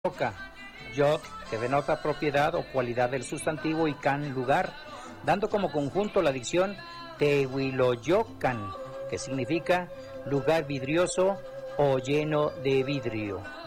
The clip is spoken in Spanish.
Oca, yot, que denota propiedad o cualidad del sustantivo, y can, lugar, dando como conjunto la dicción Tehuiloyocan, que significa lugar vidrioso o lleno de vidrio.